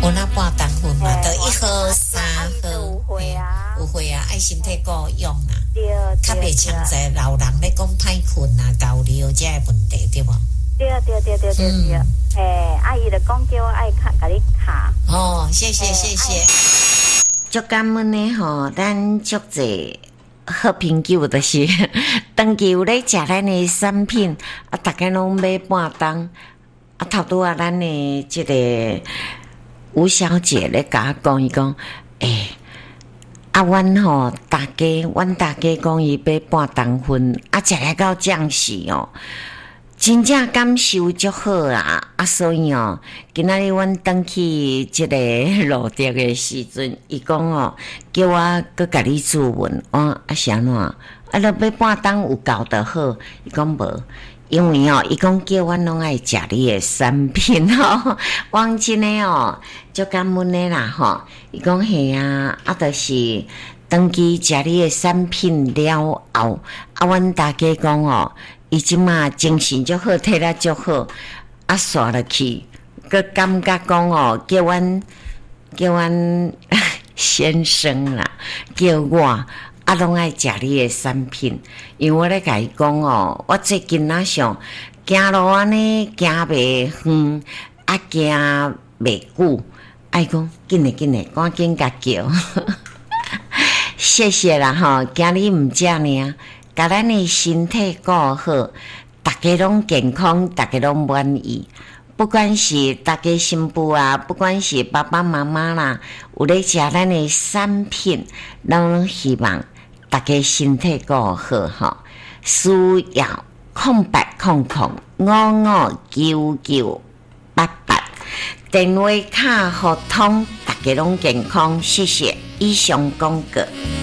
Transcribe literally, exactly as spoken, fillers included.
有那半当份嘛， 嘿就一盒三盒， 有会啊， 有会啊，爱身体够用啊， 对较对袂像在老人咧讲歹困啊、高尿这个问题对无？ 对对对对对对，嘿，阿姨就讲叫我爱看，甲你卡。 哦，谢谢谢谢，足感恩的吼，咱足济好朋友就是长期有咧食咱的产品，啊，逐个拢买半当，啊，头拄啊，咱的即个吴小姐咧甲我讲，伊讲，诶、啊，阮吼，大家，阮大家讲伊买半当份，啊，食来到这时哦。真正感受足好啊！啊，所以哦，今仔日阮登去即个路德的时阵，伊讲哦，叫我搁甲你自问，我啊是安怎？啊，若要半当有够就好。伊讲无，因为哦，伊讲叫阮拢爱食你的产品吼，我真诶哦，足感恩诶啦吼。伊讲嘿啊，啊，就是登去食你的产品了后，啊，阮大家讲哦。伊即马精神足好，体力足好，啊，刷落去，佮感觉讲哦，叫阮叫阮先生啦，叫我啊，拢爱食你的产品，因为我咧甲伊讲哦，我最近仔上行路安尼行袂远，啊，行袂久，爱讲紧嘞紧嘞，赶紧甲叫，谢谢啦吼，今日毋食尔。甲咱的身体顾好，大家拢健康，大家拢满意。不管是大家新妇啊，不管是爸爸妈妈啦，有咧食咱的产品，拢希望大家身体顾好吼。需要空白空空五五九九八八，电话卡互通，大家拢健康。谢谢，以上广告。